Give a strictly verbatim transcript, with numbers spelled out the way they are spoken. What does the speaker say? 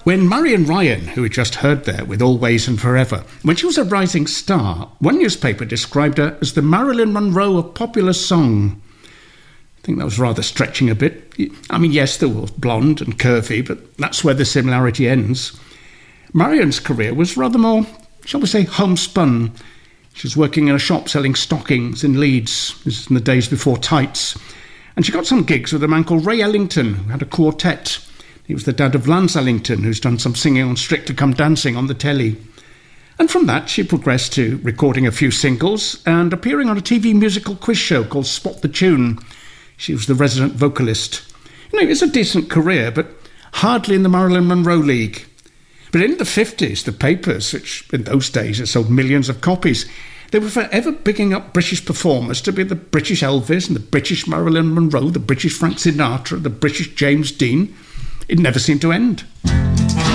When Marion Ryan, who we just heard there with Always and Forever, when she was a rising star, one newspaper described her as the Marilyn Monroe of popular song. I think that was rather stretching a bit. I mean, yes, they were blonde and curvy, but that's where the similarity ends. Marion's career was rather more, shall we say, homespun. She was working in a shop selling stockings in Leeds. This is in the days before tights. And she got some gigs with a man called Ray Ellington, who had a quartet. He was the dad of Lance Ellington, who's done some singing on Strictly Come Dancing on the telly. And from that, she progressed to recording a few singles and appearing on a T V musical quiz show called Spot the Tune. She was the resident vocalist. You know, it's a decent career, but hardly in the Marilyn Monroe league. But in the fifties, the papers, which in those days had sold millions of copies, they were forever bigging up British performers to be the British Elvis and the British Marilyn Monroe, the British Frank Sinatra, the British James Dean. It never seemed to end.